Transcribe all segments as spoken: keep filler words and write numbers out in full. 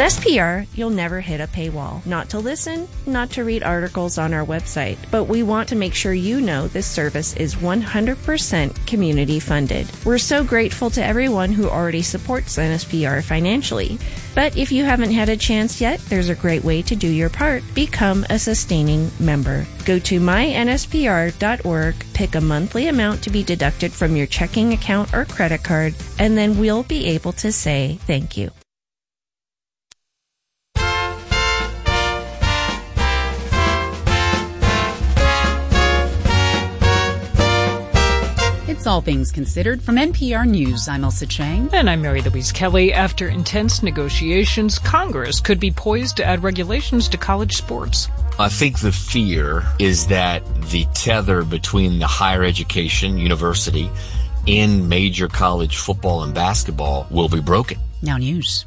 At S P R, you'll never hit a paywall. Not to listen, not to read articles on our website, but we want to make sure you know this service is one hundred percent community funded. We're so grateful to everyone who already supports N S P R financially. But if you haven't had a chance yet, there's a great way to do your part. Become a sustaining member. Go to my N S P R dot org, pick a monthly amount to be deducted from your checking account or credit card, and then we'll be able to say thank you. It's All Things Considered from N P R News. I'm Elsa Chang. And I'm Mary Louise Kelly. After intense negotiations, Congress could be poised to add regulations to college sports. I think the fear is that the tether between the higher education, university, and major college football and basketball will be broken. Now news.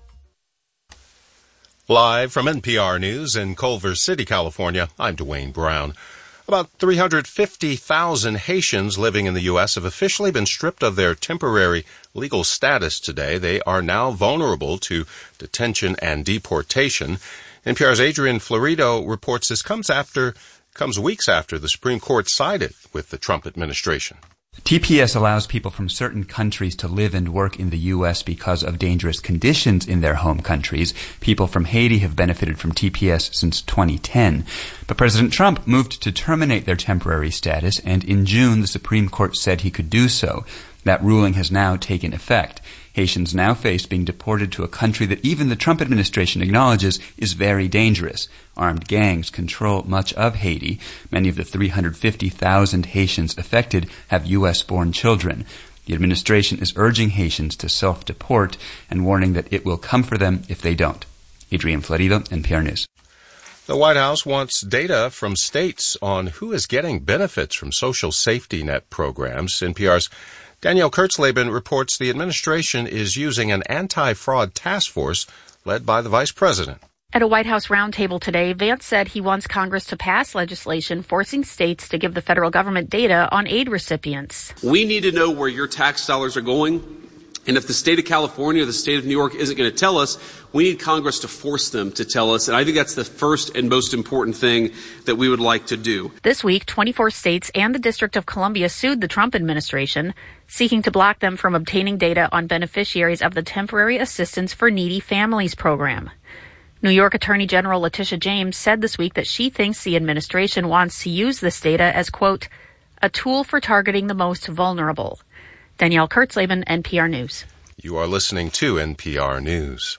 Live from N P R News in Culver City, California, I'm Dwayne Brown. About three hundred fifty thousand Haitians living in the U S have officially been stripped of their temporary legal status today. They are now vulnerable to detention and deportation. N P R's Adrian Florido reports this comes after, comes weeks after the Supreme Court sided with the Trump administration. T P S allows people from certain countries to live and work in the U S because of dangerous conditions in their home countries. People from Haiti have benefited from T P S since twenty ten. But President Trump moved to terminate their temporary status, and in June the Supreme Court said he could do so. That ruling has now taken effect. Haitians now face being deported to a country that even the Trump administration acknowledges is very dangerous. Armed gangs control much of Haiti. Many of the three hundred fifty thousand Haitians affected have U S-born children. The administration is urging Haitians to self-deport and warning that it will come for them if they don't. Adrian Florido, N P R News. The White House wants data from states on who is getting benefits from social safety net programs. N P R's Danielle Kurtzleben reports the administration is using an anti-fraud task force led by the vice president. At a White House roundtable today, Vance said he wants Congress to pass legislation forcing states to give the federal government data on aid recipients. We need to know where your tax dollars are going. And if the state of California or the state of New York isn't going to tell us, we need Congress to force them to tell us. And I think that's the first and most important thing that we would like to do. This week, twenty-four states and the District of Columbia sued the Trump administration, seeking to block them from obtaining data on beneficiaries of the Temporary Assistance for Needy Families program. New York Attorney General Letitia James said this week that she thinks the administration wants to use this data as, quote, a tool for targeting the most vulnerable. Danielle Kurtzleben, N P R News. You are listening to N P R News.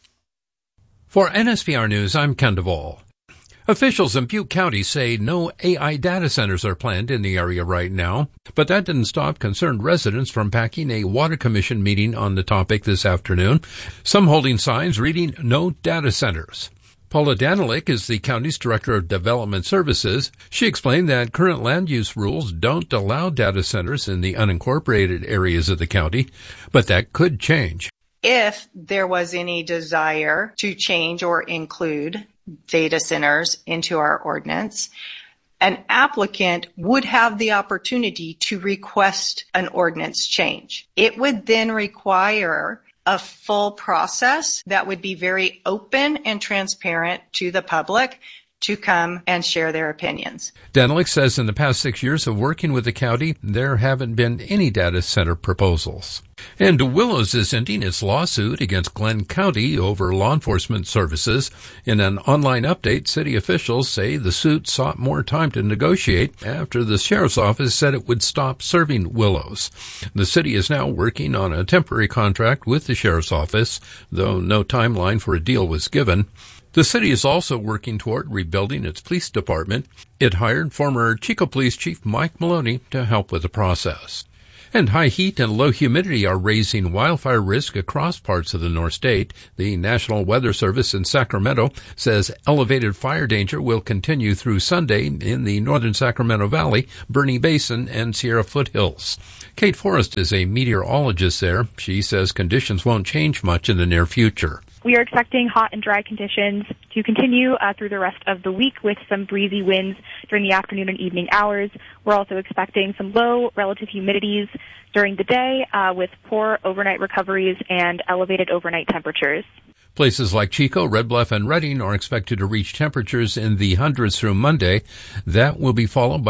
For N S P R News, I'm Ken Duvall. Officials in Butte County say no A I data centers are planned in the area right now, but that didn't stop concerned residents from packing a water commission meeting on the topic this afternoon, some holding signs reading no data centers. Paula Danilick is the county's Director of Development Services. She explained that current land use rules don't allow data centers in the unincorporated areas of the county, but that could change. If there was any desire to change or include data centers into our ordinance, an applicant would have the opportunity to request an ordinance change. It would then require a full process that would be very open and transparent to the public to come and share their opinions. Danilick says in the past six years of working with the county, there haven't been any data center proposals. And Willows is ending its lawsuit against Glenn County over law enforcement services. In an online update, city officials say the suit sought more time to negotiate after the sheriff's office said it would stop serving Willows. The city is now working on a temporary contract with the sheriff's office, though no timeline for a deal was given. The city is also working toward rebuilding its police department. It hired former Chico Police Chief Mike Maloney to help with the process. And high heat and low humidity are raising wildfire risk across parts of the North State. The National Weather Service in Sacramento says elevated fire danger will continue through Sunday in the northern Sacramento Valley, Bernie Basin, and Sierra Foothills. Kate Forrest is a meteorologist there. She says conditions won't change much in the near future. We are expecting hot and dry conditions to continue uh, through the rest of the week with some breezy winds during the afternoon and evening hours. We're also expecting some low relative humidities during the day uh, with poor overnight recoveries and elevated overnight temperatures. Places like Chico, Red Bluff, and Redding are expected to reach temperatures in the hundreds through Monday. That will be followed by